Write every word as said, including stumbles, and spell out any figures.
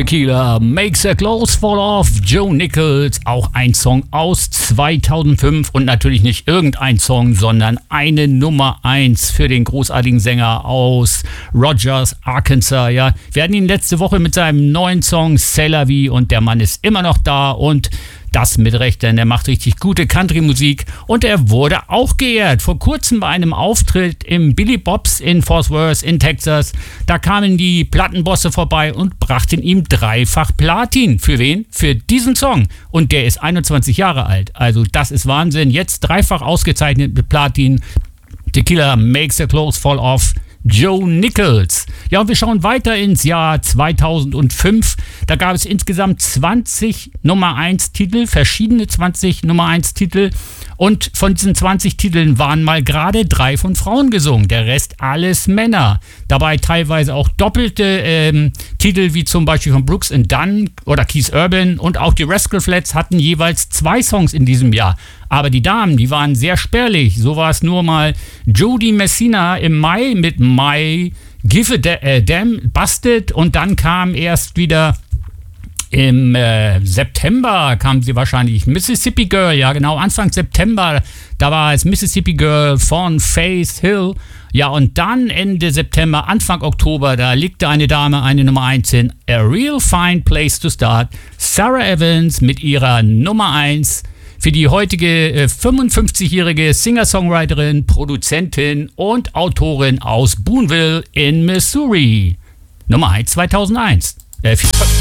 Tequila Makes Her Clothes Fall Off, Joe Nichols, auch ein Song aus zweitausendfünf und natürlich nicht irgendein Song, sondern eine Nummer eins für den großartigen Sänger aus Rogers, Arkansas. Ja, wir hatten ihn letzte Woche mit seinem neuen Song C'est la vie und der Mann ist immer noch da und das mit Recht, denn er macht richtig gute Country-Musik und er wurde auch geehrt. Vor kurzem bei einem Auftritt im Billy Bob's in Fort Worth in Texas, da kamen die Plattenbosse vorbei und brachten ihm dreifach Platin. Für wen? Für diesen Song. Und der ist einundzwanzig Jahre alt. Also das ist Wahnsinn. Jetzt dreifach ausgezeichnet mit Platin. Tequila Makes Her Clothes Fall Off, Joe Nichols. Ja, und wir schauen weiter ins Jahr zweitausendfünf. Da gab es insgesamt zwanzig Nummer eins Titel, verschiedene zwanzig Nummer eins Titel. Und von diesen zwanzig Titeln waren mal gerade drei von Frauen gesungen. Der Rest alles Männer. Dabei teilweise auch doppelte ähm, Titel, wie zum Beispiel von Brooks and Dunn oder Keith Urban. Und auch die Rascal Flatts hatten jeweils zwei Songs in diesem Jahr. Aber die Damen, die waren sehr spärlich. So war es nur mal Jody Messina im Mai mit My Give a da- äh, Damn Busted. Und dann kam erst wieder im äh, September kam sie wahrscheinlich Mississippi Girl, ja genau, Anfang September, da war es Mississippi Girl von Faith Hill. Ja, und dann Ende September, Anfang Oktober, da legte eine Dame eine Nummer eins hin, A Real Fine Place to Start, Sarah Evans mit ihrer Nummer eins für die heutige äh, fünfundfünfzigjährige Singer-Songwriterin, Produzentin und Autorin aus Boonville in Missouri. Nummer eins zweitausendeins. Äh,